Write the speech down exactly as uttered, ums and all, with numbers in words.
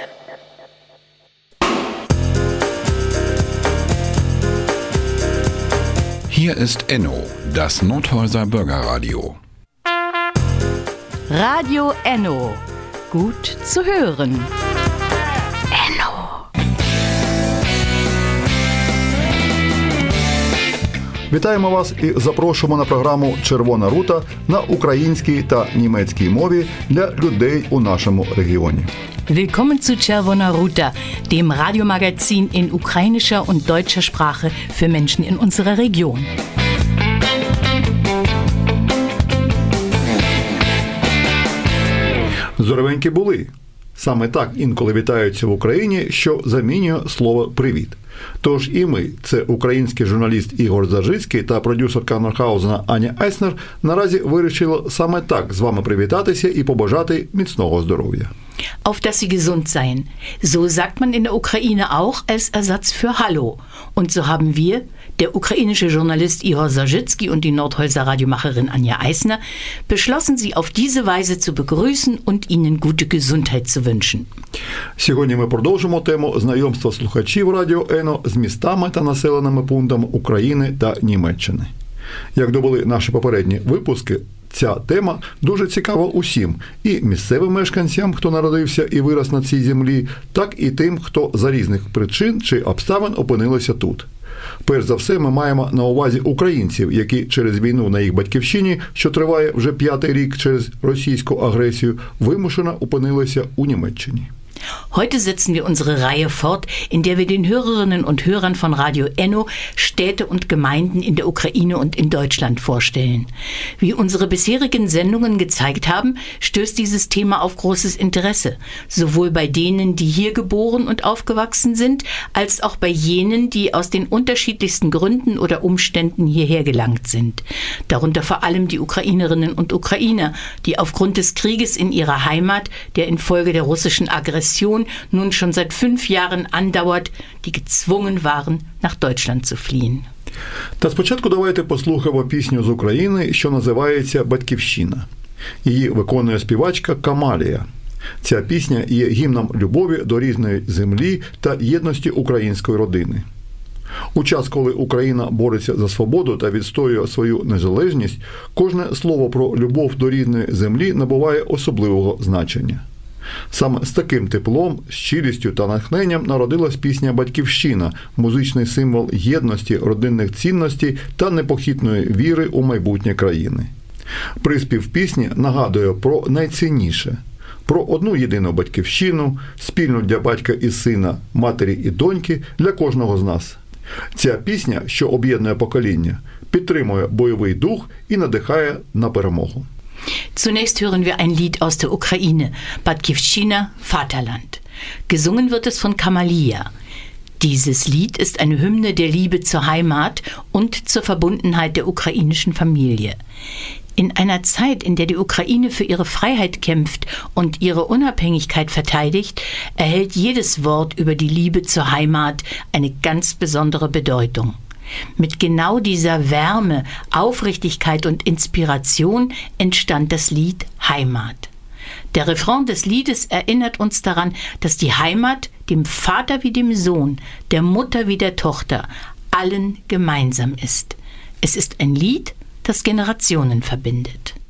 Hier ist Enno, das Nordhäuser Bürgerradio. Radio Enno. Gut zu hören. Enno. Вітаємо вас і запрошуємо на програму «Червона рута» на українській та німецькій мові для людей у нашому регіоні. Willkommen zu Czerwona Ruta, dem Radiomagazin in ukrainischer und deutscher Sprache für Menschen in unserer Region. Здоровенькі були. Саме так інколи вітаються в Україні, що замінює слово «привіт». Тож і ми, це український журналіст Ігор Зажицький та продюсерка Норхаузена Аня Айснер, наразі вирішили саме так з вами привітатися і побажати міцного здоров'я. Auf dass Sie gesund seien. So sagt man in der Ukraine auch als Ersatz für Hallo. Und so haben wir, der ukrainische Journalist Ihor Zajitsky und die Nordhäuser Radiomacherin Anja Eisner, beschlossen, Sie auf diese Weise zu begrüßen und Ihnen gute Gesundheit zu wünschen. Сьогодні ми продовжимо тему знайомства слухачів Радіо Ено з містами та населеними пунктами України та Німеччини. Як довели наші попередні випуски, ця тема дуже цікава усім, і місцевим мешканцям, хто народився і вирос на цій землі, так і тим, хто за різних причин чи обставин опинилися тут. Перш за все, ми маємо на увазі українців, які через війну на їх батьківщині, що триває вже п'ятий рік через російську агресію, вимушено опинилися у Німеччині. Heute setzen wir unsere Reihe fort, in der wir den Hörerinnen und Hörern von Radio Enno Städte und Gemeinden in der Ukraine und in Deutschland vorstellen. Wie unsere bisherigen Sendungen gezeigt haben, stößt dieses Thema auf großes Interesse, sowohl bei denen, die hier geboren und aufgewachsen sind, als auch bei jenen, die aus den unterschiedlichsten Gründen oder Umständen hierher gelangt sind. Darunter vor allem die Ukrainerinnen und Ukrainer, die aufgrund des Krieges in ihrer Heimat, der infolge der russischen Aggression nun schon seit fünf Jahren andauert, die gezwungen waren, nach Deutschland zu fliehen. Та спочатку давайте послухаємо пісню з України, що називається «Батьківщина». Її виконує співачка Камалія. Ця пісня є гімном любові до рідної землі та єдності української родини. У час, коли Україна бореться за свободу та відстоює свою незалежність, кожне слово про любов до рідної землі набуває особливого значення. Саме з таким теплом, щирістю та натхненням народилась пісня «Батьківщина» – музичний символ єдності, родинних цінностей та непохитної віри у майбутнє країни. Приспів пісні нагадує про найцінніше – про одну єдину батьківщину, спільну для батька і сина, матері і доньки для кожного з нас. Ця пісня, що об'єднує покоління, підтримує бойовий дух і надихає на перемогу. Zunächst hören wir ein Lied aus der Ukraine, Batьківщина, Vaterland. Gesungen wird es von Kamalia. Dieses Lied ist eine Hymne der Liebe zur Heimat und zur Verbundenheit der ukrainischen Familie. In einer Zeit, in der die Ukraine für ihre Freiheit kämpft und ihre Unabhängigkeit verteidigt, erhält jedes Wort über die Liebe zur Heimat eine ganz besondere Bedeutung. Mit genau dieser Wärme, Aufrichtigkeit und Inspiration entstand das Lied Heimat. Der Refrain des Liedes erinnert uns daran, dass die Heimat dem Vater wie dem Sohn, der Mutter wie der Tochter, allen gemeinsam ist. Es ist ein Lied, das Generationen verbindet.